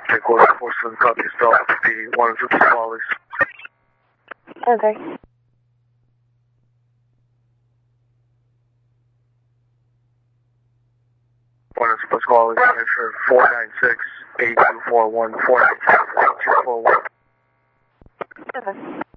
Take order, Porcelain, copy yourself, the 150 Squallies. Okay. 150 Squallies, measure 496-8241, 496-8241. Okay.